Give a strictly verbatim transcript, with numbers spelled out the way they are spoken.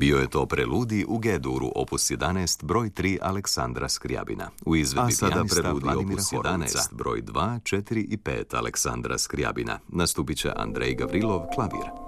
Bio je to preludij u G-duru, opus jedanaest, broj tri Aleksandra Skrijabina. U izvedbi A sada pijanista preludij Vladimira opus Horovića, jedanaest, broj dva, četiri i pet Aleksandra Skrijabina. Nastupit će Andrej Gavrilov, klavir.